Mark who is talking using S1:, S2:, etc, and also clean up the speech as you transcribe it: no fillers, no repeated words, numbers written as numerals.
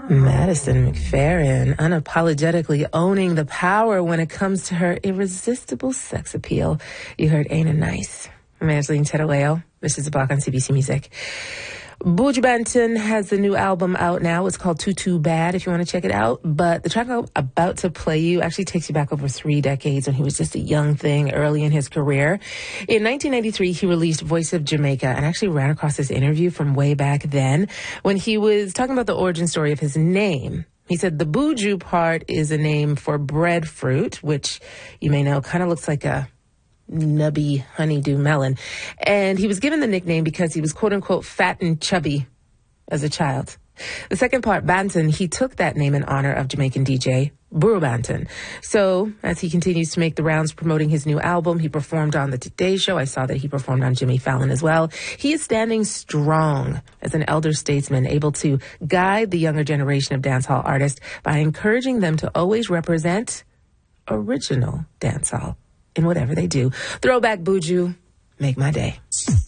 S1: Madison McFerrin unapologetically owning the power when it comes to her irresistible sex appeal. You heard Ain't It Nice. I'm Angeline Tedaweo. This is The Block on CBC Music. Buju Banton has a new album out now. It's called Too Too Bad if you want to check it out. But the track I'm about to play you actually takes you back over 3 decades when he was just a young thing early in his career. In 1993, he released Voice of Jamaica and actually ran across this interview from way back then when he was talking about the origin story of his name. He said the Buju part is a name for breadfruit, which you may know kind of looks like a nubby honeydew melon. And he was given the nickname because he was quote unquote fat and chubby as a child. The second part, Banton, he took that name in honor of Jamaican DJ Buju Banton. So as he continues to make the rounds promoting his new album, he performed on the Today Show. I saw that he performed on Jimmy Fallon as well. He is standing strong as an elder statesman, able to guide the younger generation of dancehall artists by encouraging them to always represent original dancehall in whatever they do. Throwback Buju, make my day.